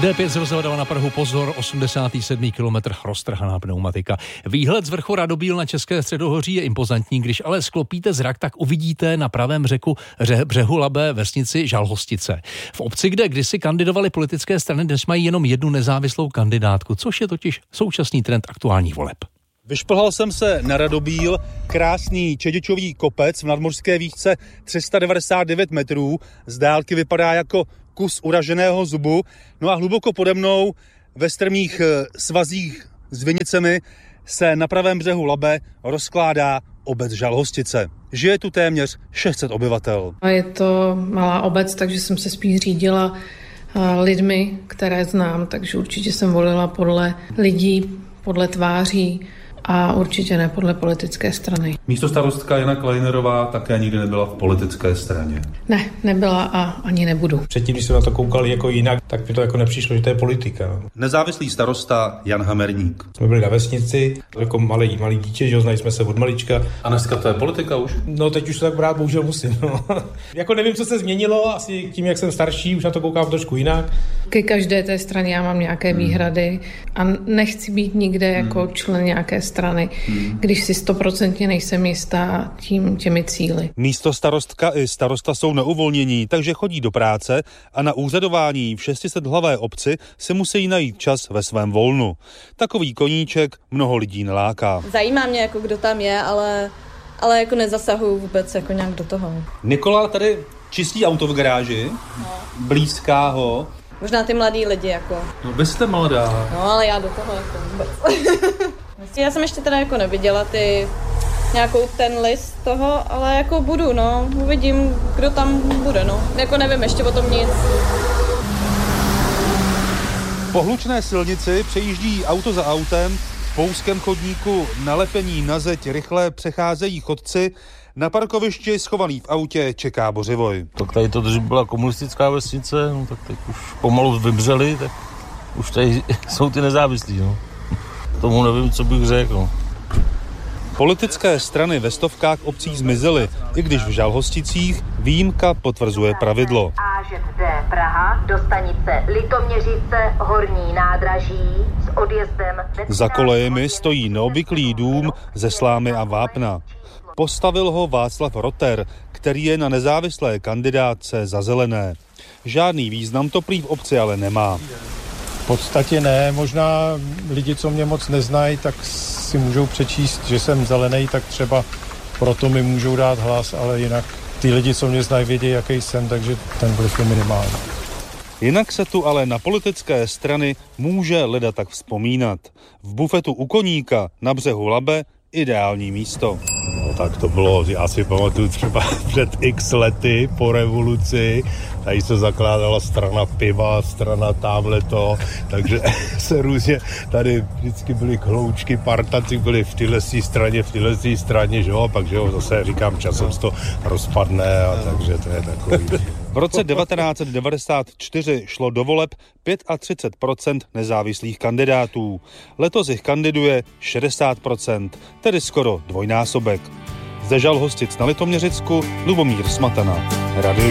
D5 z rozhledala na Prahu, pozor, 87. kilometr, roztrhaná pneumatika. Výhled z vrchu Radobíl na České středohoří je impozantní, když ale sklopíte zrak, tak uvidíte na pravém břehu Labe vesnici Žalhostice. V obci, kde kdysi kandidovaly politické strany, dnes mají jenom jednu nezávislou kandidátku, což je totiž současný trend aktuálních voleb. Vyšplhal jsem se na Radobíl, krásný čedičový kopec v nadmořské výšce 399 metrů, z dálky vypadá jako kus uraženého zubu, no a hluboko pode mnou ve strmých svazích s vinicemi se na pravém břehu Labe rozkládá obec Žalhostice. Žije tu téměř 600 obyvatel. Je to malá obec, takže jsem se spíš řídila lidmi, které znám, takže určitě jsem volila podle lidí, podle tváří a určitě ne podle politické strany. Místostarostka Jana Kleinerová také nikdy nebyla v politické straně. Ne, nebyla a ani nebudu. Předtím, když jsme na to koukali jako jinak, tak mi to jako nepřišlo, že to je politika. Nezávislý starosta Jan Hamerník. Jsme byli na vesnici, jako malý dítě, že znali jsme se od malička. A dneska to je politika už? No teď už to tak brát bohužel musím. No. Jako nevím, co se změnilo, asi tím, jak jsem starší, už na to koukám trošku jinak. Ke každé té straně já mám nějaké výhrady a nechci být nikde jako člen nějaké strany, když si 100% nejsem jistá těmi cíli. Místostarostka i starosta jsou na uvolnění, takže chodí do práce a na úřadování v 600hlavé obci si musí najít čas ve svém volnu. Takový koníček mnoho lidí neláká. Zajímá mě, jako kdo tam je, ale jako nezasahuju vůbec jako nějak do toho. Nikola tady čistí auto v garáži, blízká ho. Možná ty mladý lidi, jako. No, vy jste mladá. No, ale já do toho jako vůbec. Já jsem ještě teda jako neviděla nějakou ten list toho, ale jako budu, no. Uvidím, kdo tam bude, no. Jako nevím ještě o tom nic. Po hlučné silnici přejíždí auto za autem, v pouzkém chodníku nalepení na zeď rychle přecházejí chodci, na parkovišti schovaný v autě čeká Bořivoj. Tak tady to, když byla komunistická vesnice, no tak teď už pomalu vymřeli, tak už tady jsou ty nezávislí, no. Tomu nevím, co bych řekl. Politické strany ve stovkách obcí zmizely, i když v Žalhosticích výjimka potvrzuje pravidlo. ŽD Praha do stanice Litoměřice Horní nádraží s odjezdem... Za kolejemi stojí neobvyklý dům ze slámy a vápna. Postavil ho Václav Rotter, který je na nezávislé kandidátce za Zelené. Žádný význam to prý v obci ale nemá. V podstatě ne, možná lidi, co mě moc neznají, tak si můžou přečíst, že jsem zelený, tak třeba proto mi můžou dát hlas, ale jinak ty lidi, co mě znají, vědí, jaký jsem, takže ten vliv je minimální. Jinak se tu ale na politické strany může leda tak vzpomínat. V bufetu u Koníka na břehu Labe ideální místo. No tak to bylo, já si pamatuju třeba před x lety po revoluci, tady se zakládala strana piva, strana támhleto, takže se různě tady vždycky byly hloučky, partanci byli v téhle straně, že jo, pak že jo, zase říkám, časem se to rozpadne a takže to je takový. V roce 1994 šlo do voleb 35% nezávislých kandidátů. Letos jich kandiduje 60%, tedy skoro dvojnásobek. Ze Žalhostic na Litoměřicku Lubomír Smatana, Radio